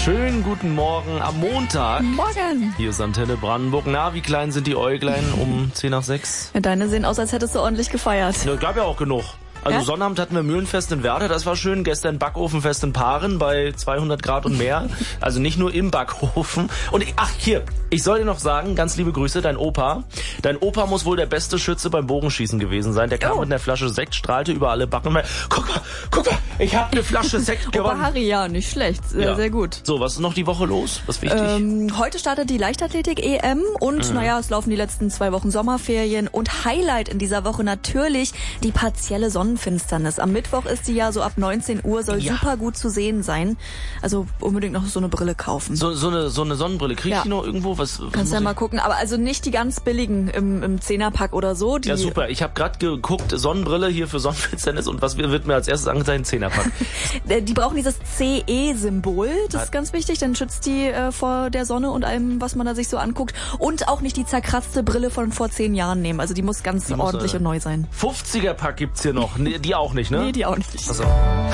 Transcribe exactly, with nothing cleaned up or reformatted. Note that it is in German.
Schönen guten Morgen am Montag. Morgen. Hier ist Antenne Brandenburg. Na, wie klein sind die Äuglein um zehn nach sechs? Ja, deine sehen aus, als hättest du ordentlich gefeiert. Ja, gab ja auch genug. Also Ja? Sonnabend hatten wir Mühlenfest in Werder, das war schön. Gestern Backofenfest in Paaren bei zweihundert Grad und mehr. Also nicht nur im Backofen. Und ich, ach hier, ich soll dir noch sagen, ganz liebe Grüße, dein Opa. Dein Opa muss wohl der beste Schütze beim Bogenschießen gewesen sein. Der kam Oh. mit einer Flasche Sekt, strahlte über alle Backen. Guck mal, guck mal, ich habe eine Flasche Sekt Opa gewonnen. Harry, ja, nicht schlecht. Sehr, Ja. sehr gut. So, was ist noch die Woche los? Was ist wichtig? Ähm, heute startet die Leichtathletik-E M und Mhm. naja, es laufen die letzten zwei Wochen Sommerferien und Highlight in dieser Woche natürlich die partielle Sonnenfinsternis. Am Mittwoch ist die ja so ab neunzehn Uhr, soll Ja. super gut zu sehen sein. Also unbedingt noch so eine Brille kaufen. So, so eine so eine Sonnenbrille. Krieg ich Ja. die noch irgendwo? Was, was Kannst muss ja ich- mal gucken, aber also nicht die ganz billigen im, im Zehnerpack oder so. Die, Ja, super. Ich habe gerade geguckt, Sonnenbrille hier für Sonnenfinsternis und was wird mir als erstes angezeigt? Ein Zehnerpack. Äh, Die brauchen dieses C E-Symbol, das ist ganz wichtig, dann schützt die äh, vor der Sonne und allem, was man da sich so anguckt. Und auch nicht die zerkratzte Brille von vor zehn Jahren nehmen, also die muss ganz Die muss, ordentlich äh, und neu sein. fünfziger Pack gibt's hier noch. Nee, die auch nicht, ne? Nee, die auch nicht. Also.